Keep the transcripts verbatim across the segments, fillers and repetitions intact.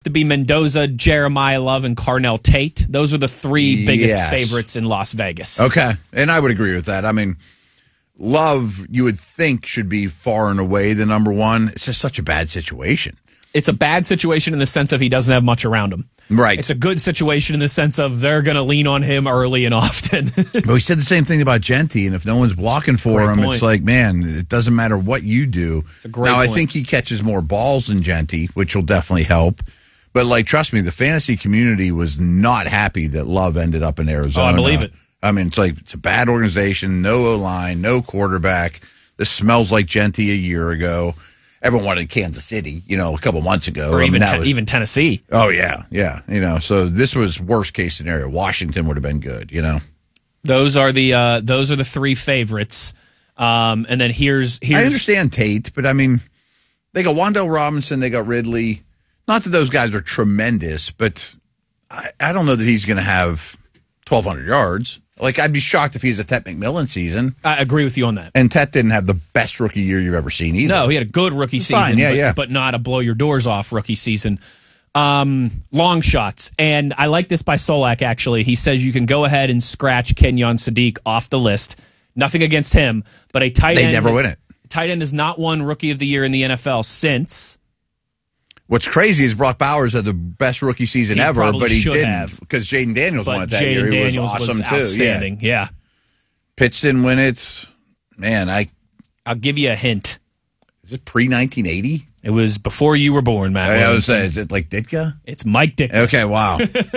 to be Mendoza, Jeremiah Love, and Carnell Tate. Those are the three biggest Yes. favorites in Las Vegas. Okay, and I would agree with that. I mean, Love, you would think, should be far and away the number one. It's just such a bad situation. It's a bad situation in the sense of he doesn't have much around him. Right. It's a good situation in the sense of they're going to lean on him early and often. But we said the same thing about Genty, and if no one's blocking for Great him, point. it's like, man, it doesn't matter what you do. a great now, I point. think he catches more balls than Genty, which will definitely help. But, like, trust me, the fantasy community was not happy that Love ended up in Arizona. Oh, I believe it. I mean, it's like, it's a bad organization, no O-line, no quarterback. This smells like Genty a year ago. Everyone wanted Kansas City, you know, a couple months ago. or I mean, even that ten- was- even Tennessee. Oh, yeah, yeah. You know, so this was worst case scenario. Washington would have been good, you know. Those are the uh, those are the three favorites. Um, and then here's here's I understand Tate, but I mean, they got Wandale Robinson, they got Ridley. Not that those guys are tremendous, but I, I don't know that he's going to have twelve hundred yards. Like, I'd be shocked if he's a Tet McMillan season. I agree with you on that. And Tet didn't have the best rookie year you've ever seen either. No, he had a good rookie It's season, fine, yeah, but, yeah. but not a blow your doors off rookie season. Um, long shots. And I like this by Solak, actually. He says you can go ahead and scratch Kenyon Sadiq off the list. Nothing against him, but a tight They end. never has- win it. Tight end has not won rookie of the year in the N F L since. What's crazy is Brock Bowers had the best rookie season He ever, probably but he should didn't have. because Jaden Daniels won But it that Jaden year. He Daniels was awesome was too. outstanding. Yeah. Yeah. Pitts didn't win it. Man, I I'll give you a hint. is it pre nineteen eighty? It was before you were born, Matt. I was Williamson. saying, is it like Ditka? It's Mike Ditka. Okay, wow.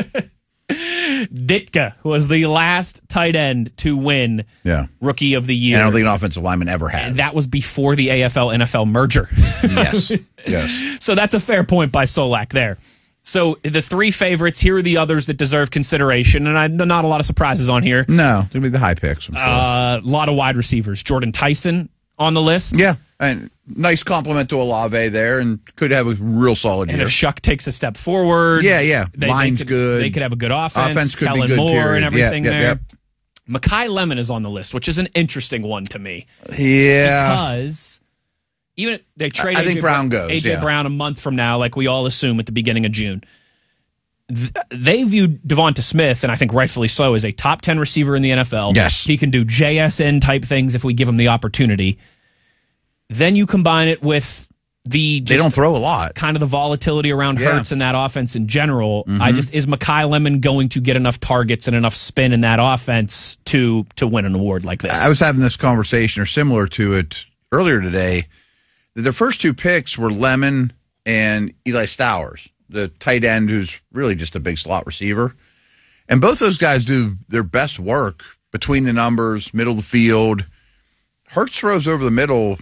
Ditka was the last tight end to win Yeah. rookie of the year. And I don't think an offensive lineman ever has. And that was before the A F L N F L merger. yes. Yes. So that's a fair point by Solak there. So the three favorites, here are the others that deserve consideration. And I, not a lot of surprises on here. No, it's going to be the high picks, I'm sure. A uh, lot of wide receivers. Jordan Tyson on the list. yeah. And nice compliment to Olave there and could have a real solid And year. if Shuck takes a step forward. Yeah, yeah. they- Line's they could, good. They could have a good offense. Offense could be Kellen good, Moore period. and everything Yep, yep, there. Mekhi Lemon is on the list, which is an interesting one to me. Yeah. Because even they trade I think A J Brown Bra- goes, A J yeah. Brown a month from now, like we all assume at the beginning of June. Th- They view Devonta Smith, and I think rightfully so, as a top ten receiver in the N F L. Yes. He can do J S N type things if we give him the opportunity. Then you combine it with the They just don't throw a lot. kind of the volatility around Yeah. Hurts in that offense in general. Mm-hmm. I just is Mekhi Lemon going to get enough targets and enough spin in that offense to to win an award like this? I was having this conversation or similar to it earlier today. Their first two picks were Lemon and Eli Stowers, the tight end who's really just a big slot receiver. And both those guys do their best work between the numbers, middle of the field. Hurts throws over the middle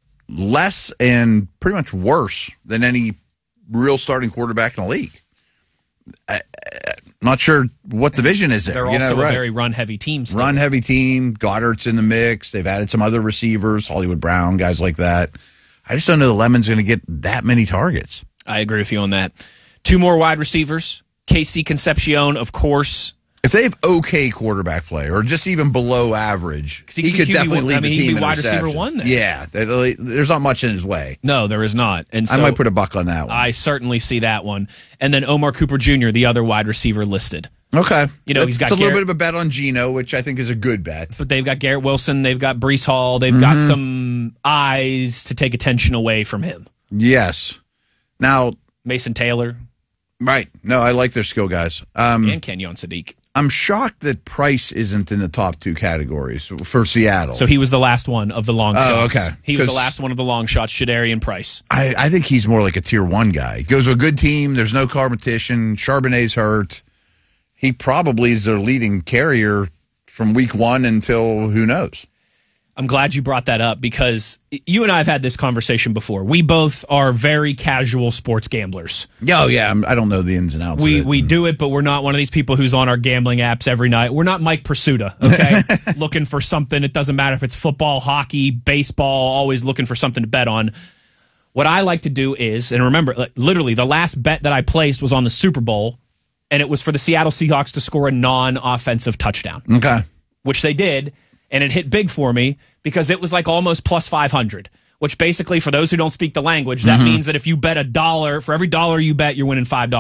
less and pretty much worse than any real starting quarterback in the league. I, I, not sure what the vision is there. They're you know, also right. a very run heavy team. Still. Run heavy team. Goddard's in the mix. They've added some other receivers, Hollywood Brown, guys like that. I just don't know the Lemon's going to get that many targets. I agree with you on that. Two more wide receivers. K C Concepcion, of course. If they have okay quarterback play or just even below average, he he, could could be- definitely I lead mean, the he'd team be in wide receiver receptions. one there. Yeah, they- there's not much in his way. No, there is not. And so I might put a buck on that one. I certainly see that one. And then Omar Cooper Junior, the other wide receiver listed. okay. You know, he's got It's a little Garrett- bit of a bet on Geno, which I think is a good bet. But they've got Garrett Wilson, they've got Brees Hall, they've Mm-hmm. got some eyes to take attention away from him. Yes. Now, Mason Taylor right. No, I like their skill guys. Um, and Kenyon Sadiq. I'm shocked that Price isn't in the top two categories for Seattle. So he was the last one of the long Oh, shots. okay. He was the 'Cause- last one of the long shots, Shadarian Price. I, I think he's more like a tier one guy. Goes to a good team. There's no competition. Charbonnet's hurt. He probably is their leading carrier from week one until who knows. I'm glad you brought that up because you and I have had this conversation before. We both are very casual sports gamblers. Oh, yeah. I'm, I don't know the ins and outs We of it. we do it, but we're not one of these people who's on our gambling apps every night. We're not Mike Pursuta, okay? Looking for something. It doesn't matter if it's football, hockey, baseball, always looking for something to bet on. What I like to do is, and remember, like, literally the last bet that I placed was on the Super Bowl, and it was for the Seattle Seahawks to score a non-offensive touchdown, Okay. which they did, and it hit big for me because it was like almost plus five hundred, which basically, for those who don't speak the language, that mm-hmm. means that if you bet a dollar, for every dollar you bet, you're winning five dollars.